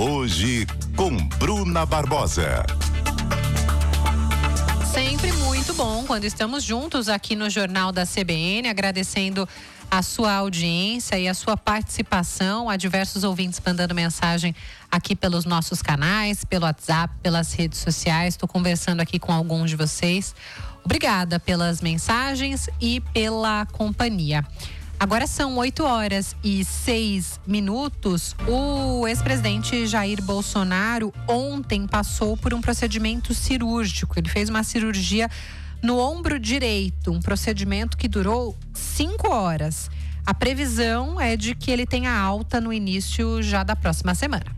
Hoje, com Bruna Barbosa. Sempre muito bom quando estamos juntos aqui no Jornal da CBN, agradecendo a sua audiência e a sua participação, a diversos ouvintes mandando mensagem aqui pelos nossos canais, pelo WhatsApp, pelas redes sociais. Estou conversando aqui com alguns de vocês. Obrigada pelas mensagens e pela companhia. Agora são 8h06. O ex-presidente Jair Bolsonaro ontem passou por um procedimento cirúrgico. Ele fez uma cirurgia no ombro direito, um procedimento que durou 5 horas. A previsão é de que ele tenha alta no início já da próxima semana.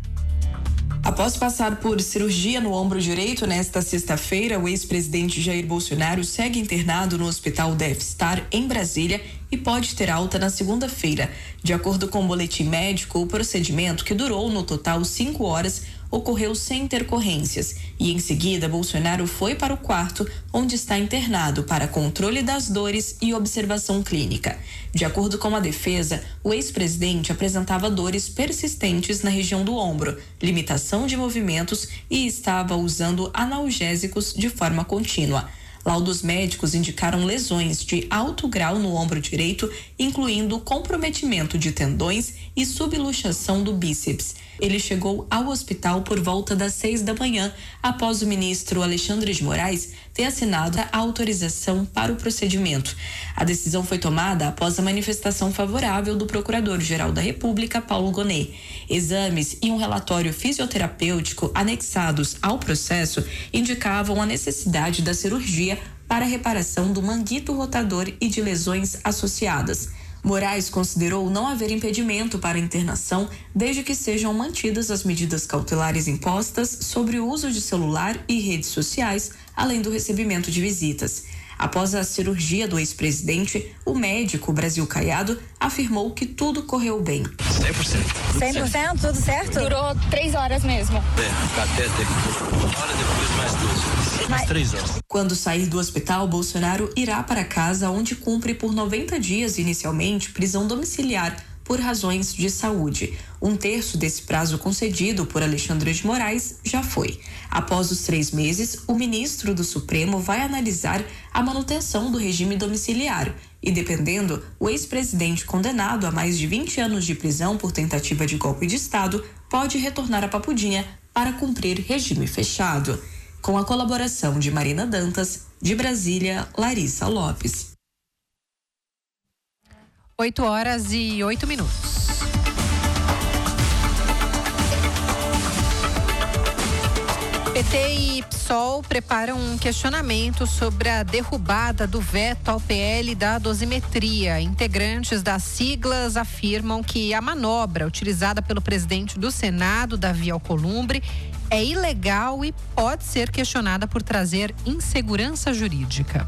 Após passar por cirurgia no ombro direito nesta sexta-feira, o ex-presidente Jair Bolsonaro segue internado no Hospital Def-Star, em Brasília, e pode ter alta na segunda-feira. De acordo com o boletim médico, o procedimento, que durou no total 5 horas, ocorreu sem intercorrências e, em seguida, Bolsonaro foi para o quarto onde está internado para controle das dores e observação clínica. De acordo com a defesa, o ex-presidente apresentava dores persistentes na região do ombro, limitação de movimentos e estava usando analgésicos de forma contínua. Laudos médicos indicaram lesões de alto grau no ombro direito, incluindo comprometimento de tendões e subluxação do bíceps. Ele chegou ao hospital por volta das 6 da manhã, após o ministro Alexandre de Moraes ter assinado a autorização para o procedimento. A decisão foi tomada após a manifestação favorável do Procurador-Geral da República, Paulo Gonet. Exames e um relatório fisioterapêutico anexados ao processo indicavam a necessidade da cirurgia para a reparação do manguito rotador e de lesões associadas. Moraes considerou não haver impedimento para a internação desde que sejam mantidas as medidas cautelares impostas sobre o uso de celular e redes sociais, além do recebimento de visitas. Após a cirurgia do ex-presidente, o médico Brasil Caiado afirmou que tudo correu bem. 100%. 100%, tudo certo? Durou 3 horas mesmo. Até 1 hora depois mais 2. Mais 3 horas. Quando sair do hospital, Bolsonaro irá para casa, onde cumpre por 90 dias inicialmente prisão domiciliar por razões de saúde. 1/3 desse prazo concedido por Alexandre de Moraes já foi. Após os 3 meses, o ministro do Supremo vai analisar a manutenção do regime domiciliar e, dependendo, o ex-presidente condenado a mais de 20 anos de prisão por tentativa de golpe de Estado pode retornar a Papudinha para cumprir regime fechado. Com a colaboração de Marina Dantas, de Brasília, Larissa Lopes. 8h08. PT e PSOL preparam um questionamento sobre a derrubada do veto ao PL da dosimetria. Integrantes das siglas afirmam que a manobra utilizada pelo presidente do Senado, Davi Alcolumbre, é ilegal e pode ser questionada por trazer insegurança jurídica.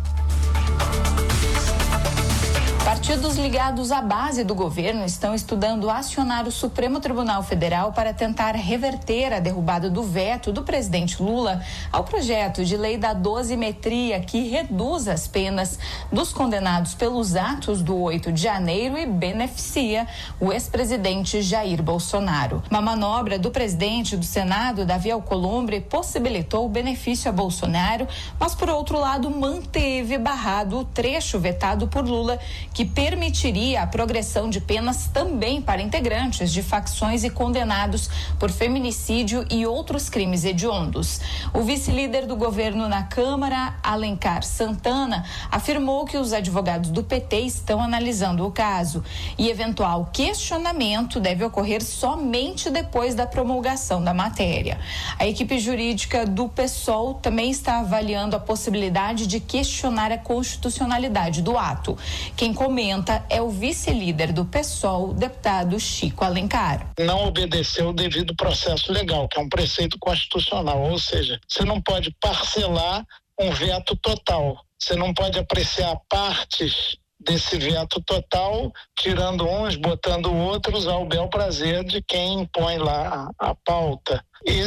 Partidos ligados à base do governo estão estudando acionar o Supremo Tribunal Federal para tentar reverter a derrubada do veto do presidente Lula ao projeto de lei da dosimetria, que reduz as penas dos condenados pelos atos do 8 de janeiro e beneficia o ex-presidente Jair Bolsonaro. Uma manobra do presidente do Senado, Davi Alcolumbre, possibilitou o benefício a Bolsonaro, mas, por outro lado, manteve barrado o trecho vetado por Lula, que permitiria a progressão de penas também para integrantes de facções e condenados por feminicídio e outros crimes hediondos. O vice-líder do governo na Câmara, Alencar Santana, afirmou que os advogados do PT estão analisando o caso e eventual questionamento deve ocorrer somente depois da promulgação da matéria. A equipe jurídica do PSOL também está avaliando a possibilidade de questionar a constitucionalidade do ato. Quem comenta é o vice-líder do PSOL, deputado Chico Alencar. Não obedeceu o devido processo legal, que é um preceito constitucional, ou seja, você não pode parcelar um veto total, você não pode apreciar partes desse veto total, tirando uns, botando outros ao bel prazer de quem impõe lá a pauta.